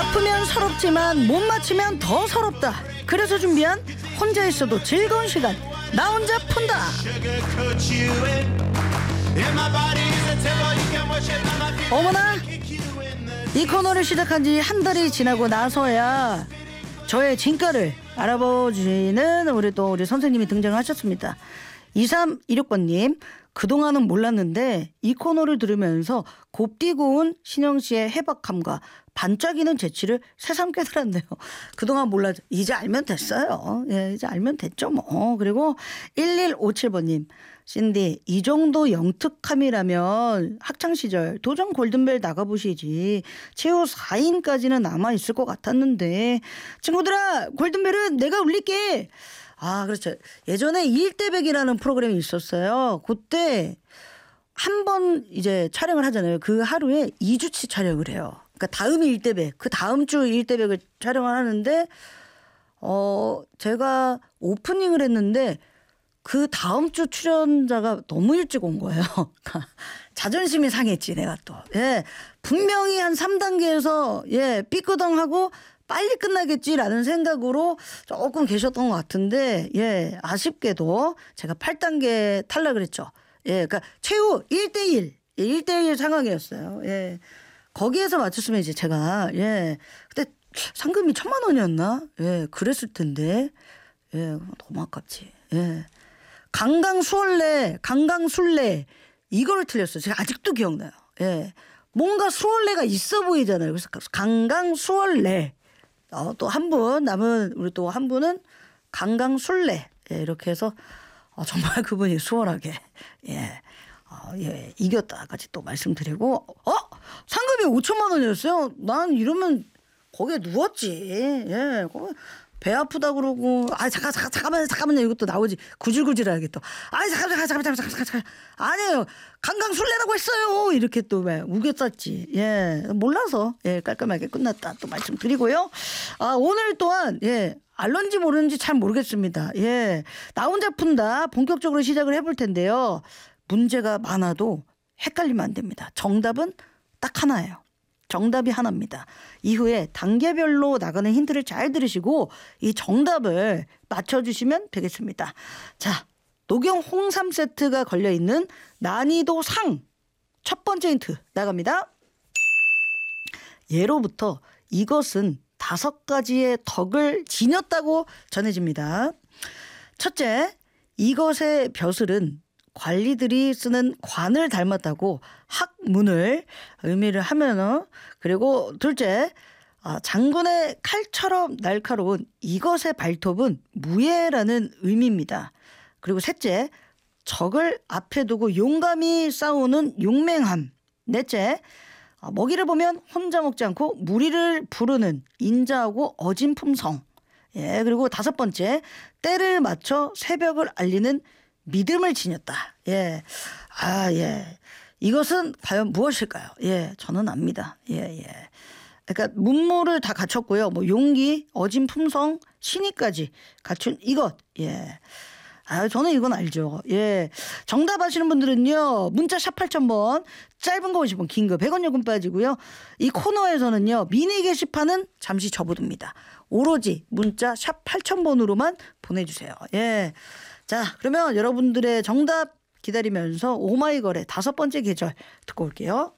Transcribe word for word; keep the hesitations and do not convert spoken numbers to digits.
바쁘면 서럽지만 못 맞히면 더 서럽다. 그래서 준비한 혼자 있어도 즐거운 시간, 나 혼자 푼다. 어머나, 이 코너를 시작한 지 한 달이 지나고 나서야 저의 진가를 알아보시는 우리 또 우리 선생님이 등장하셨습니다. 이삼이육 번님, 그동안은 몰랐는데 이 코너를 들으면서 곱디고 온 신영씨의 해박함과 반짝이는 재치를 새삼 깨달았네요. 그동안 몰랐죠. 이제 알면 됐어요. 예, 이제 알면 됐죠 뭐. 그리고 일일오칠 번님, 신디, 이 정도 영특함이라면 학창시절 도전 골든벨 나가보시지. 최후 사 인까지는 남아있을 것 같았는데. 친구들아, 골든벨은 내가 울릴게. 아, 그렇죠. 예전에 일대백이라는 프로그램이 있었어요. 그때 한 번 이제 촬영을 하잖아요. 그 하루에 이 주치 촬영을 해요. 그러니까 다음 일대백, 그 다음 주 일대백을 촬영을 하는데, 어, 제가 오프닝을 했는데 그 다음 주 출연자가 너무 일찍 온 거예요. 자존심이 상했지, 내가 또. 예. 분명히 한 삼 단계에서, 예, 삐끄덩하고 빨리 끝나겠지라는 생각으로 조금 계셨던 것 같은데, 예, 아쉽게도 제가 팔 단계 탈락을 했죠. 예, 그러니까 최후 일 대일, 일 대일 상황이었어요. 예. 거기에서 맞췄으면 이제 제가, 예, 그때 상금이 천만 원이었나? 예, 그랬을 텐데, 예, 너무 아깝지. 예. 강강수월래, 강강술래, 이거를 틀렸어요. 제가 아직도 기억나요. 예. 뭔가 수월래가 있어 보이잖아요. 그래서 강강수월래. 어, 또 한 분, 남은 우리 또 한 분은 강강술래. 예, 이렇게 해서 어, 정말 그분이 수월하게, 예, 어, 예, 이겼다까지 또 말씀드리고, 어? 상금이 오천만 원이었어요? 난 이러면 거기에 누웠지. 예, 거기 배 아프다 그러고, 아, 잠깐, 잠깐, 잠깐만요, 잠깐만요. 이것도 나오지. 구질구질하게 또. 아, 잠깐, 잠깐, 잠깐, 잠깐, 잠깐, 잠깐. 아니에요. 강강술래라고 했어요. 이렇게 또 왜 우겼었지. 예, 몰라서, 예, 깔끔하게 끝났다. 또 말씀드리고요. 아, 오늘 또한, 예, 알런지 모르는지 잘 모르겠습니다. 예, 나 혼자 푼다. 본격적으로 시작을 해볼 텐데요. 문제가 많아도 헷갈리면 안 됩니다. 정답은 딱 하나예요. 정답이 하나입니다. 이후에 단계별로 나가는 힌트를 잘 들으시고 이 정답을 맞춰주시면 되겠습니다. 자, 녹용 홍삼 세트가 걸려있는 난이도 상 첫 번째 힌트 나갑니다. 예로부터 이것은 다섯 가지의 덕을 지녔다고 전해집니다. 첫째, 이것의 벼슬은 관리들이 쓰는 관을 닮았다고 학문을 의미를 하면은, 그리고 둘째, 장군의 칼처럼 날카로운 이것의 발톱은 무예라는 의미입니다. 그리고 셋째, 적을 앞에 두고 용감히 싸우는 용맹함. 넷째, 먹이를 보면 혼자 먹지 않고 무리를 부르는 인자하고 어진 품성. 예, 그리고 다섯 번째, 때를 맞춰 새벽을 알리는 믿음을 지녔다. 예. 아, 예. 이것은 과연 무엇일까요? 예. 저는 압니다. 예, 예. 그러니까 문무를 다 갖췄고요. 뭐 용기, 어진 품성, 신의까지 갖춘 이것. 예. 아, 저는 이건 알죠. 예. 정답 아시는 분들은요, 문자 샵 팔천 번, 짧은 거 오십 원, 긴 거 백 원 요금 빠지고요. 이 코너에서는요, 미니 게시판은 잠시 접어둡니다. 오로지 문자 샵 팔천 번으로만 보내주세요. 예. 자, 그러면 여러분들의 정답 기다리면서 오마이걸의 다섯 번째 계절 듣고 올게요.